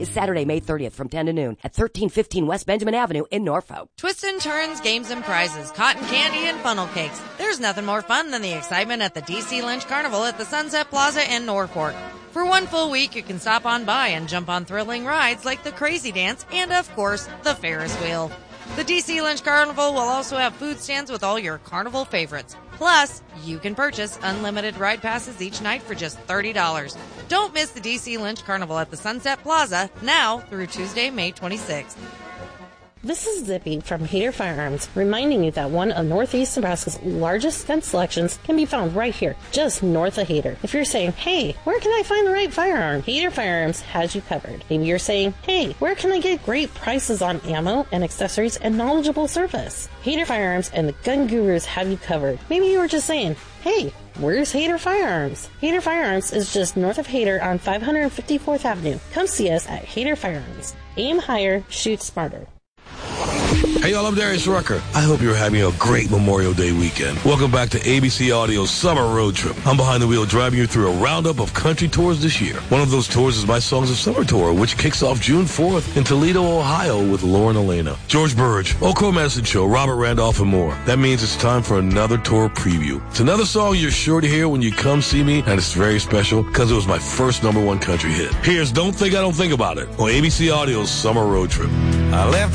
is Saturday, May 30th from 10 to noon at 1315 West Benjamin Avenue in Norfolk. Twists and turns, games and prizes, cotton candy and funnel cakes. There's nothing more fun than the excitement at the DC Lynch Carnival at the Sunset Plaza in Norfolk. For one full week, you can stop on by and jump on thrilling rides like the Crazy Dance and, of course, the Ferris wheel. The DC Lynch Carnival will also have food stands with all your carnival favorites. Plus, you can purchase unlimited ride passes each night for just $30. Don't miss the DC Lynch Carnival at the Sunset Plaza now through Tuesday, May 26th. This is Zippy from Hader Firearms, reminding you that one of Northeast Nebraska's largest gun selections can be found right here, just north of Hader. If you're saying, hey, where can I find the right firearm? Hader Firearms has you covered. Maybe you're saying, hey, where can I get great prices on ammo and accessories and knowledgeable service? Hader Firearms and the Gun Gurus have you covered. Maybe you were just saying, hey, where's Hader Firearms? Hader Firearms is just north of Hader on 554th Avenue. Come see us at Hader Firearms. Aim higher, shoot smarter. Hey y'all, I'm Darius Rucker. I hope you're having a great Memorial Day weekend. Welcome back to ABC Audio's Summer Road Trip. I'm behind the wheel driving you through a roundup of country tours this year. One of those tours is my Songs of Summer Tour, which kicks off June 4th in Toledo, Ohio with Lauren Elena, George Burge, Old Crow Medicine Show, Robert Randolph, and more. That means it's time for another tour preview. It's another song you're sure to hear when you come see me, and it's very special because it was my first #1 country hit. Here's Don't Think I Don't Think About It on ABC Audio's Summer Road Trip. I left